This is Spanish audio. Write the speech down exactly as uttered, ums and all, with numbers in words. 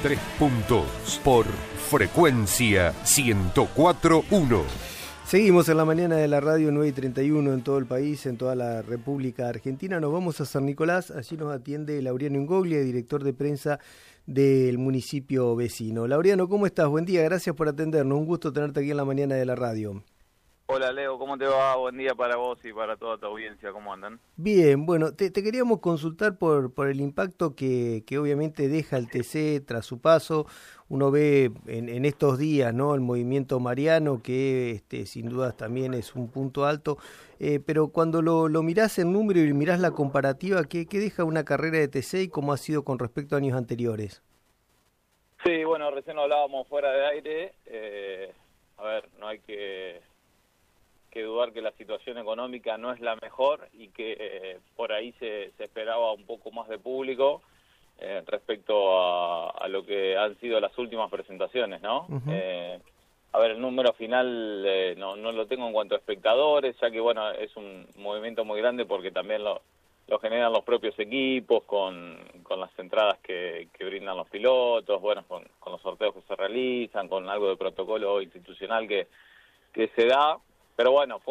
Tres puntos por frecuencia ciento cuatro punto uno. Seguimos en la mañana de la radio nueve y treinta y uno en todo el país, en toda la República Argentina. Nos vamos a San Nicolás, allí nos atiende Laureano Ingoglia, director de prensa del municipio vecino. Laureano, ¿cómo estás? Buen día, gracias por atendernos. Un gusto tenerte aquí en la mañana de la radio. Hola Leo, ¿cómo te va? Buen día para vos y para toda tu audiencia, ¿cómo andan? Bien, bueno, te, te queríamos consultar por, por el impacto que, que obviamente deja el T C tras su paso. Uno ve en, en estos días, ¿no?, el movimiento mariano, que este, sin dudas también es un punto alto, eh, pero cuando lo, lo mirás en número y mirás la comparativa, ¿qué, qué deja una carrera de T C y cómo ha sido con respecto a años anteriores? Sí, bueno, recién hablábamos fuera de aire. Eh, a ver, no hay que... que dudar que la situación económica no es la mejor y que eh, por ahí se, se esperaba un poco más de público eh, respecto a, a lo que han sido las últimas presentaciones, ¿no? Uh-huh. eh, a ver, el número final eh, no, no lo tengo en cuanto a espectadores, ya que, bueno, es un movimiento muy grande porque también lo, lo generan los propios equipos con, con las entradas que, que brindan los pilotos, bueno, con, con los sorteos que se realizan, con algo de protocolo institucional que, que se da. Pero bueno, fue